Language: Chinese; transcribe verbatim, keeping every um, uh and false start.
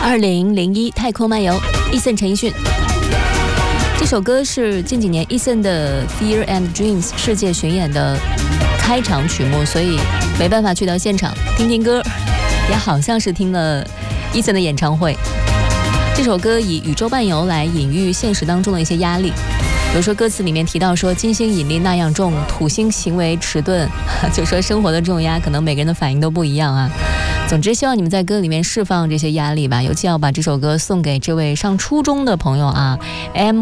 二零零一太空漫游 Eason 陈奕迅。这首歌是近几年 Eason 的 Fear and Dreams 世界巡演的开场曲目，所以没办法去到现场听听歌，也好像是听了 Eason 的演唱会。这首歌以宇宙漫游来隐喻现实当中的一些压力，比如说歌词里面提到说金星引力那样重，土星行为迟钝，就说生活的重压可能每个人的反应都不一样啊。总之希望你们在歌里面释放这些压力吧，尤其要把这首歌送给这位上初中的朋友啊 M